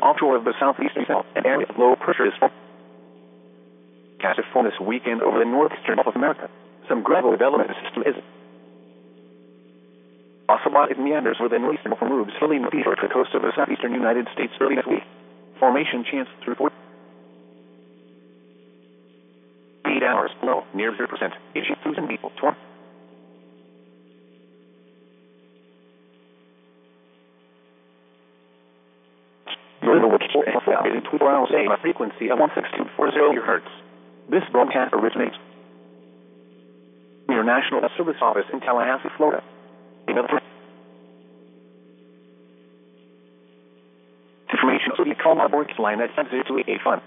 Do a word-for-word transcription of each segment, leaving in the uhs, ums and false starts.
offshore of the southeastern South, an area of low pressure is forecasted for this weekend over the northeastern Gulf of America. Some gradual development of the system is possible. It meanders within northeastern Gulf and moves slowly northeast toward the coast of the southeastern United States early next week. Formation chance through forty-eight hours, low, near zero percent. Issue Susan Beetle, twenty. twenty-four hours a day on a frequency of one six two four zero gigahertz. This broadcast originates from your National Service Office in Tallahassee, Florida. Information will be called on board line at zero two eight one.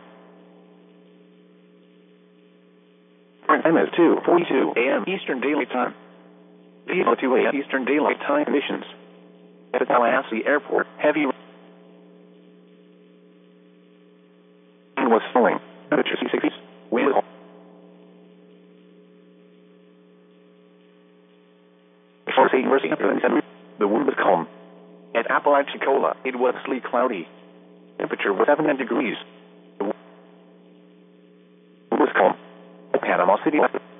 Time is two forty-two a m Eastern Daylight Time. zero two a m Eastern Daylight Time conditions. At the Tallahassee Airport, heavy was flowing. Temperature sixty. Wind. For State University, the wind was calm. At Apalachicola, it was mostly cloudy. Temperature was seven degrees. The wind was calm. At Panama City,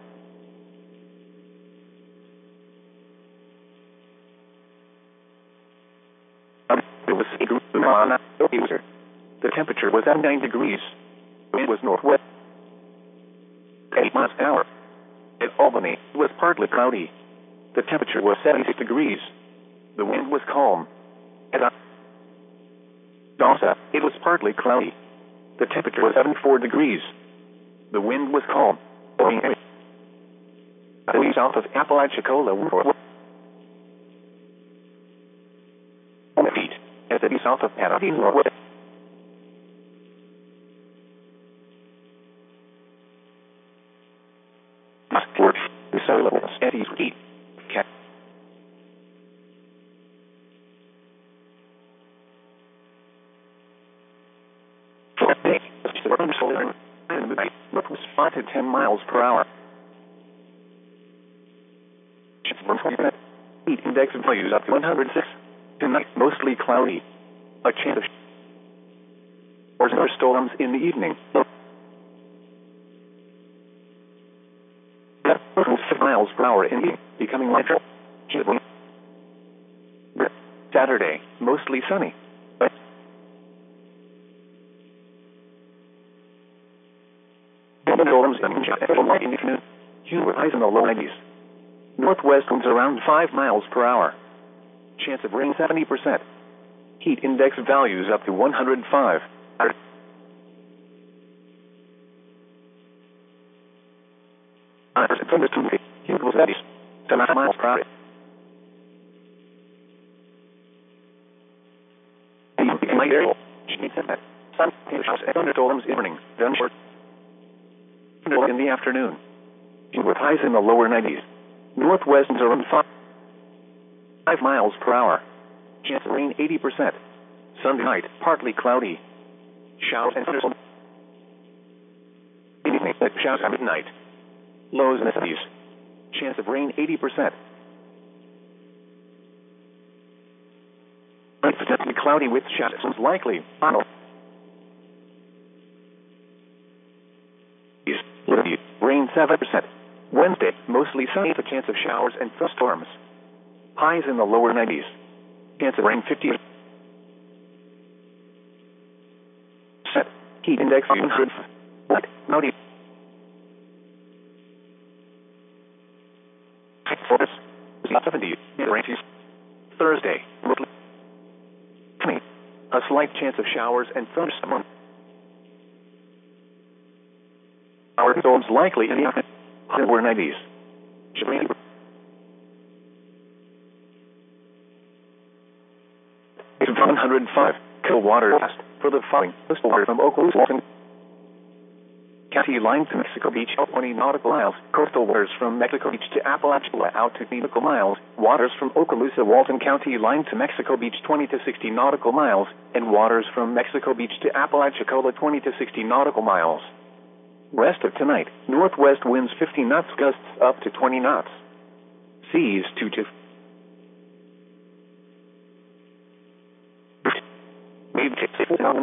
it was the temperature was at nine degrees. Wind was northwest, eight miles an hour. At Albany, it was partly cloudy. The temperature was seventy-six degrees. The wind was calm. At Dawson, it was partly cloudy. The temperature was seventy-four degrees. The wind was calm. South of Apalachicola, feet. At the south of Panama, northwest. At east heat. Was five to ten miles per hour. Heat index values up to one hundred six. Tonight, mostly cloudy. A chance of showers or storms in the evening. Six miles per hour in the evening, becoming lighter. Saturday, mostly sunny. Storms in the afternoon. Humid highs in the low nineties. Northwest winds around five miles per hour. Chance of rain seventy percent. Heat index values up to one hundred five. Humid was at ten miles per hour. Sun thunderstorms in the morning. Then short in the afternoon. With highs in the lower nineties. Northwest winds around five, five miles per hour. Chance of rain eighty percent. Sunday night, partly cloudy. Showers and thunderstorms. Evening, showers at midnight. Lows in the cities. Chance of rain eighty percent. Potentially cloudy with showers likely. Rain seven percent. Wednesday, mostly sunny with a chance of showers and thunderstorms. Highs in the lower nineties. Chance of rain fifty percent. Heat index one hundred. Light, cloudy. seventy. Rain. Thursday, mostly sunny. A slight chance of showers and thunderstorms. Our storms likely in the lower nineties. one hundred five. Coldwater west for the following. Coastal water from Okaloosa, Walton County line to Mexico Beach, twenty nautical miles. Coastal waters from Mexico Beach to Apalachia out to nautical miles. Waters from Okaloosa, Walton County line to Mexico Beach, twenty to sixty nautical miles. And waters from Mexico Beach to Apalachicola, twenty to sixty nautical miles. Rest of tonight, northwest winds fifteen knots, gusts up to twenty knots. Seas two to maybe